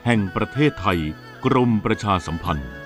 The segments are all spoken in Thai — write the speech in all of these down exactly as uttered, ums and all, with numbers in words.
ห่งประเทศไทยกรมประชาสัมพันธ์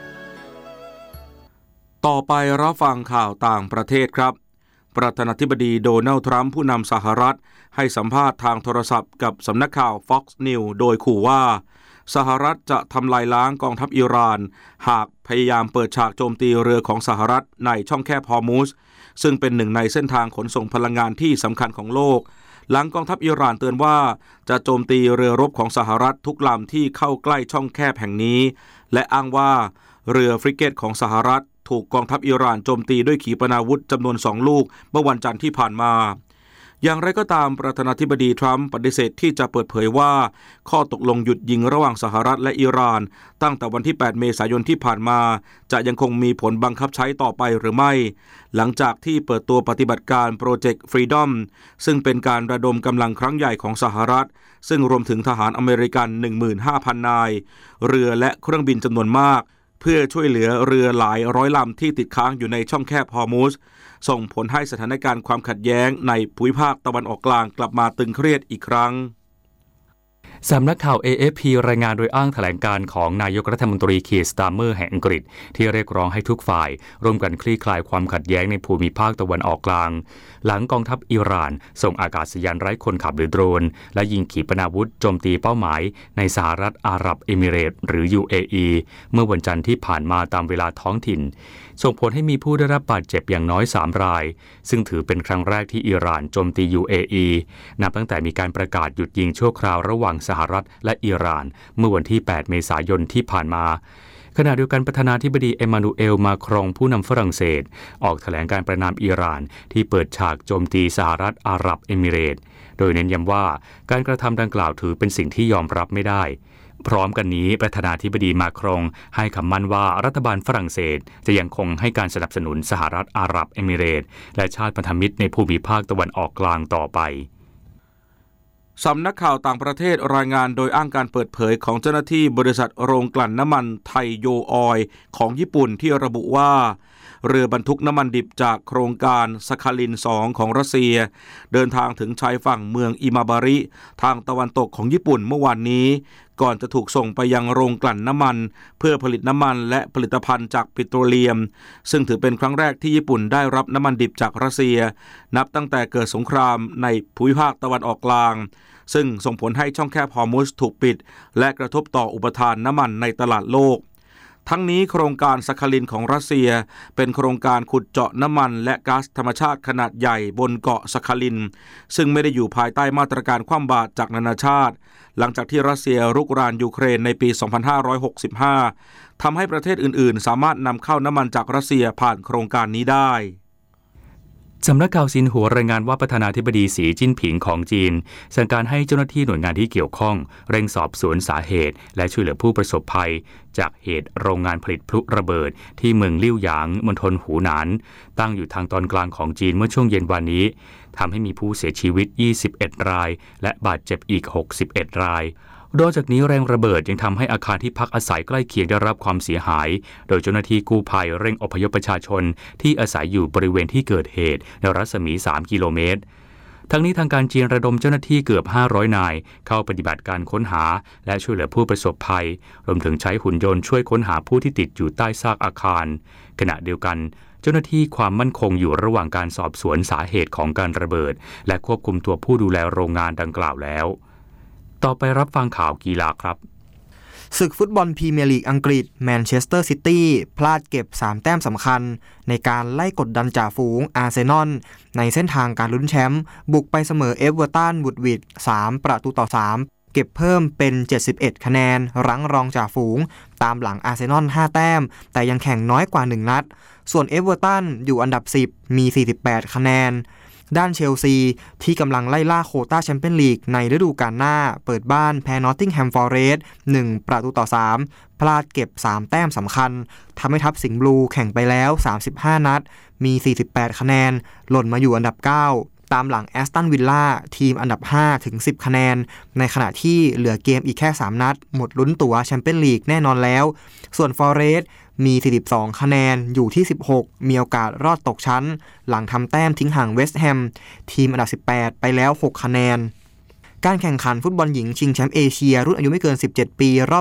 ต่อไปรับฟังข่าวต่างประเทศครับประธานาธิบดีโดนัลด์ทรัมป์ผู้นำสหรัฐให้สัมภาษณ์ทางโทรศัพท์กับสำนักข่าว Fox News โดยขู่ว่าสหรัฐจะทำลายล้างกองทัพอิหร่านหากพยายามเปิดฉากโจมตีเรือของสหรัฐในช่องแคบฮอร์มุซซึ่งเป็นหนึ่งในเส้นทางขนส่งพลังงานที่สำคัญของโลกหลังกองทัพอิหร่านเตือนว่าจะโจมตีเรือรบของสหรัฐทุกลำที่เข้าใกล้ช่องแคบแห่งนี้และอ้างว่าเรือฟริเกตของสหรัฐถูกกองทัพอิหร่านโจมตีด้วยขีปนาวุธจำนวนสองลูกเมื่อวันจันทร์ที่ผ่านมาอย่างไรก็ตามประธานาธิบดีทรัมป์ปฏิเสธที่จะเปิดเผยว่าข้อตกลงหยุดยิงระหว่างสหรัฐและอิหร่านตั้งแต่วันที่แปดเมษายนที่ผ่านมาจะยังคงมีผลบังคับใช้ต่อไปหรือไม่หลังจากที่เปิดตัวปฏิบัติการโปรเจกต์ฟรีดอมซึ่งเป็นการระดมกำลังครั้งใหญ่ของสหรัฐซึ่งรวมถึงทหารอเมริกัน หนึ่งหมื่นห้าพัน นายเรือและเครื่องบินจำนวนมากเพื่อช่วยเหลือเรือหลายร้อยลำที่ติดค้างอยู่ในช่องแคบฮอร์มุซส่งผลให้สถานการณ์ความขัดแย้งในภูมิภาคตะวันออกกลางกลับมาตึงเครียดอีกครั้งสำนักข่าว เอ เอฟ พี รายงานโดยอ้างแถลงการของนายกรัฐมนตรีคีร์ สตาร์เมอร์แห่งอังกฤษที่เรียกร้องให้ทุกฝ่ายร่วมกันคลี่คลายความขัดแย้งในภูมิภาคตะวันออกกลางหลังกองทัพอิหร่านส่งอากาศยานไร้คนขับหรือโดรนและยิงขีปนาวุธโจมตีเป้าหมายในสหรัฐอาหรับเอมิเรตส์หรือ ยู เอ อี เมื่อวันจันทร์ที่ผ่านมาตามเวลาท้องถิ่นส่งผลให้มีผู้ได้รับบาดเจ็บอย่างน้อยสามรายซึ่งถือเป็นครั้งแรกที่อิหร่านโจมตี ยู เอ อี นับตั้งแต่มีการประกาศหยุดยิงชั่วคราวระหว่างสหรัฐและอิหร่านเมื่อวันที่แปดเมษายนที่ผ่านมาขณะเดียวกันประธานาธิบดีเอมานูเอลมาครองผู้นำฝรั่งเศสออกแถลงการประณามอิหร่านที่เปิดฉากโจมตีสหรัฐอาหรับเอมิเรตส์โดยเน้นย้ำว่าการกระทำดังกล่าวถือเป็นสิ่งที่ยอมรับไม่ได้พร้อมกันนี้ประธานาธิบดีมาครองให้คำมั่นว่ารัฐบาลฝรั่งเศสจะยังคงให้การสนับสนุนสหรัฐอาหรับเอมิเรตส์และชาติพันธมิตรในภูมิภาคตะวันออกกลางต่อไปสำนักข่าวต่างประเทศรายงานโดยอ้างการเปิดเผยของเจ้าหน้าที่บริษัทโรงกลั่นน้ำมันไทโยออยล์ของญี่ปุ่นที่ระบุว่าเรือบรรทุกน้ำมันดิบจากโครงการสคาลินสองของรัสเซียเดินทางถึงชายฝั่งเมืองอิมาบาริทางตะวันตกของญี่ปุ่นเมื่อวานนี้ก่อนจะถูกส่งไปยังโรงกลั่นน้ำมันเพื่อผลิตน้ำมันและผลิตภัณฑ์จากปิโตรเลียมซึ่งถือเป็นครั้งแรกที่ญี่ปุ่นได้รับน้ำมันดิบจากรัสเซียนับตั้งแต่เกิดสงครามในภูมิภาคตะวันออกกลางซึ่งส่งผลให้ช่องแคบฮอร์มุซถูกปิดและกระทบต่ออุปทานน้ำมันในตลาดโลกทั้งนี้โครงการสคาลินของรัสเซียเป็นโครงการขุดเจาะน้ำมันและก๊าซธรรมชาติขนาดใหญ่บนเกาะสคาลินซึ่งไม่ได้อยู่ภายใต้มาตรการคว่ำบาตรจากนานาชาติหลังจากที่รัสเซียรุกรานยูเครนในปี สองพันห้าร้อยหกสิบห้า ทำให้ประเทศอื่นๆสามารถนำเข้าน้ำมันจากรัสเซียผ่านโครงการนี้ได้สำนักข่าวซินหัวรายงานว่าประธานาธิบดีสีจิ้นผิงของจีนสั่งการให้เจ้าหน้าที่หน่วยงานที่เกี่ยวข้องเร่งสอบสวนสาเหตุและช่วยเหลือผู้ประสบภัยจากเหตุโรงงานผลิตพลุระเบิดที่เมืองลิ่วหยางมณฑลหูหนานตั้งอยู่ทางตอนกลางของจีนเมื่อช่วงเย็นวันนี้ทำให้มีผู้เสียชีวิตยี่สิบเอ็ดรายและบาดเจ็บอีกหกสิบเอ็ดรายนอกจากนี้แรงระเบิดยังทำให้อาคารที่พักอาศัยใกล้เคียงได้รับความเสียหายโดยเจ้าหน้าที่กู้ภัยเร่งอพยพประชาชนที่อาศัยอยู่บริเวณที่เกิดเหตุในรัศมีสามกิโลเมตรทั้งนี้ทางการจีนระดมเจ้าหน้าที่เกือบห้าร้อยนายเข้าปฏิบัติการค้นหาและช่วยเหลือผู้ประสบภัยรวมถึงใช้หุ่นยนต์ช่วยค้นหาผู้ที่ติดอยู่ใต้ซากอาคารขณะเดียวกันเจ้าหน้าที่ความมั่นคงอยู่ระหว่างการสอบสวนสาเหตุของการระเบิดและควบคุมตัวผู้ดูแลโรงงานดังกล่าวแล้วต่อไปรับฟังข่าวกีฬาครับศึกฟุตบอลพรีเมียร์ลีกอังกฤษแมนเชสเตอร์ซิตี้พลาดเก็บสามแต้มสำคัญในการไล่กดดันจ่าฝูงอาร์เซนอลในเส้นทางการลุ้นแชมป์บุกไปเสมอเอเวอร์ตันวูดวิดสามประตูต่อสามเก็บเพิ่มเป็นเจ็ดสิบเอ็ดคะแนนรั้งรองจ่าฝูงตามหลังอาร์เซนอลห้าแต้มแต่ยังแข่งน้อยกว่าหนึ่งนัดส่วนเอเวอร์ตันอยู่อันดับสิบมีสี่สิบแปดคะแนนด้านเชลซีที่กำลังไล่ล่าโควต้าแชมเปี้ยนลีกในฤดูกาลหน้าเปิดบ้านแพ้นอตติงแฮมฟอเรสต์หนึ่งประตูต่อสามพลาดเก็บสามแต้มสำคัญทำให้ทัพสิงห์บลูแข่งไปแล้วสามสิบห้านัดมีสี่สิบแปดคะแนนหล่นมาอยู่อันดับเก้าตามหลังแอสตันวิลล่าทีมอันดับห้าถึงสิบคะแนนในขณะที่เหลือเกมอีกแค่สามนัดหมดลุ้นตั๋วแชมเปี้ยนลีกแน่นอนแล้วส่วนฟอเรสต์มีสี่สิบสองคะแนนอยู่ที่สิบหกมีโอกาสรอดตกชั้นหลังทำแต้มทิ้งห่างเวสต์แฮมทีมอันดับสิบแปดไปแล้วหกคะแนนการแข่งขันฟุตบอลหญิงชิงแชมป์เอเชียรุ่นอายุไม่เกินสิบเจ็ดปีรอบ